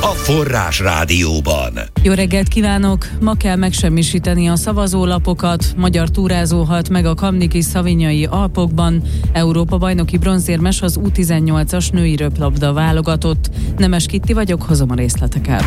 a Forrás Rádióban. Jó reggelt kívánok! Ma kell megsemmisíteni a szavazólapokat. Magyar túrázó halt meg a Kamniki Szavinyai Alpokban. Európa-bajnoki bronzérmes az U18-as női röplabda válogatott. Nemes Kitti vagyok, hozom a részleteket.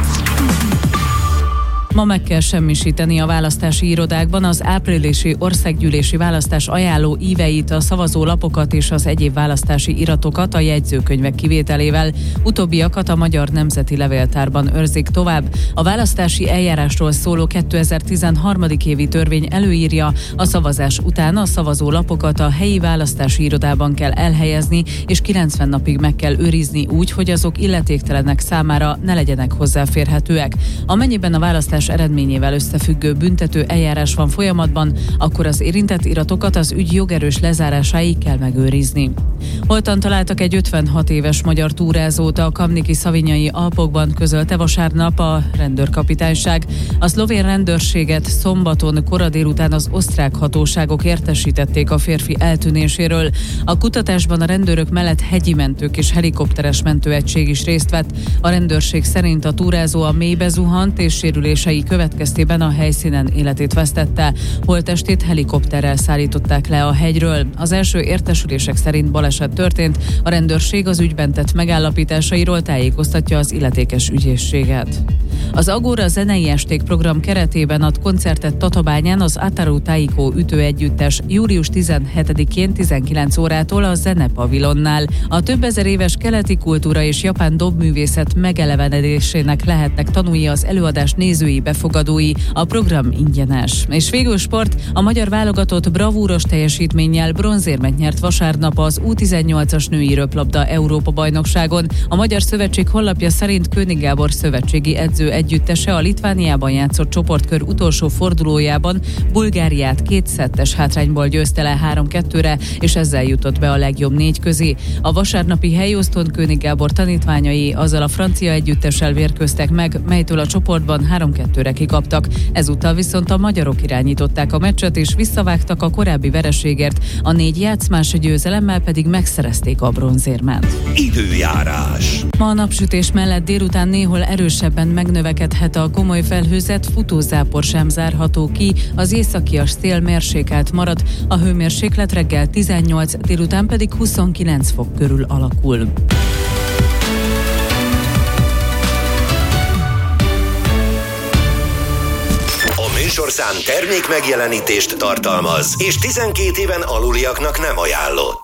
Ma meg kell semmisíteni a választási irodákban az áprilisi országgyűlési választás ajánló íveit, a szavazólapokat és az egyéb választási iratokat a jegyzőkönyvek kivételével. Utóbbiakat a Magyar Nemzeti Levéltárban őrzik tovább. A választási eljárásról szóló 2013. évi törvény előírja, a szavazás után a szavazólapokat a helyi választási irodában kell elhelyezni, és 90 napig meg kell őrizni úgy, hogy azok illetéktelenek számára ne legyenek hozzáférhetőek. Amennyiben a választás eredményével összefüggő büntető eljárás van folyamatban, akkor az érintett iratokat az ügy jogerős lezárásáig kell megőrizni. Holtan találtak egy 56 éves magyar túrázót a Kamniki Szavinyai Alpokban, közölte vasárnap a rendőrkapitányság. A szlovén rendőrséget szombaton kora délután az osztrák hatóságok értesítették a férfi eltűnéséről. A kutatásban a rendőrök mellett hegyi mentők és helikopteres mentőegység is részt vett. A rendőrség szerint a túrázó a mélybe zuhant és sérülései következtében a helyszínen életét vesztette. Holttestét helikopterrel szállították le a hegyről. Az első értesülések szerint baleset történt, a rendőrség az ügyben tett megállapításairól tájékoztatja az illetékes ügyészséget. Az Agora zenei esték program keretében ad koncertet Tatabányán az Ataru Taiko ütőegyüttes július 17-én 19 órától a Zenepavilonnál. A több ezer éves keleti kultúra és japán dobművészet megelevenedésének lehetnek tanulni az előadás nézői, befogadói. A program ingyenes. És végül sport, a magyar válogatott bravúros teljesítménnyel bronzérmet nyert vasárnap az U18-as női röplabda Európa-bajnokságon. A Magyar Szövetség honlapja szerint König Gábor szövetségi edző együttese a Litvániában játszott csoportkör utolsó fordulójában Bulgáriát 2 szettes hátrányból győzte le 3-2-re, és ezzel jutott be a legjobb 4 közé. A vasárnapi helyosztón König Gábor tanítványai azzal a francia együttessel vérkőztek meg, melytől a csoportban 3-2-re kikaptak. Ezúttal viszont a magyarok irányították a meccset, és visszavágtak a korábbi vereségért, a 4 játszmás győzelemmel pedig megszerezték a bronzérmet. Időjárás. Ma a napsütés mellett délután néhol erősebben megnövekedhet a komoly felhőzet, futózápor sem zárható ki, az északias szél mérsékelt marad, a hőmérséklet reggel 18, délután pedig 29 fok körül alakul. Műsorszám termék megjelenítést tartalmaz, és 12 éven aluliaknak nem ajánlott.